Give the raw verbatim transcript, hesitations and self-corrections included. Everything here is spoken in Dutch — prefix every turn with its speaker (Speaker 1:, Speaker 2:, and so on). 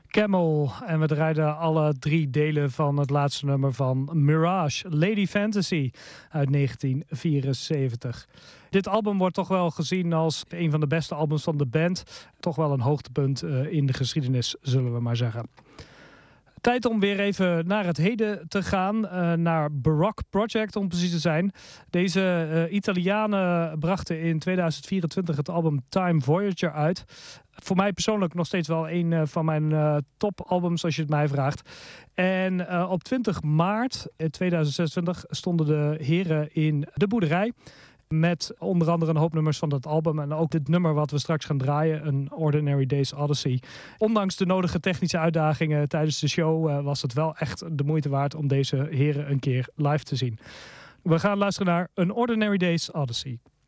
Speaker 1: Camel. En we draaiden alle drie delen van het laatste nummer van Mirage, Lady Fantasy uit negentien vierenzeventig. Dit album wordt toch wel gezien als een van de beste albums van de band. Toch wel een hoogtepunt in de geschiedenis, zullen we maar zeggen. Tijd om weer even naar het heden te gaan, uh, naar Baroque Project om precies te zijn. Deze uh, Italianen brachten in tweeduizend vierentwintig het album Time Voyager uit. Voor mij persoonlijk nog steeds wel een uh, van mijn uh, topalbums als je het mij vraagt. En uh, op twintig maart tweeduizend zesentwintig stonden de heren in de boerderij. Met onder andere een hoop nummers van dat album. En ook dit nummer wat we straks gaan draaien, een Ordinary Days Odyssey. Ondanks de nodige technische uitdagingen tijdens de show uh, was het wel echt de moeite waard om deze heren een keer live te zien. We gaan luisteren naar An Ordinary Days Odyssey.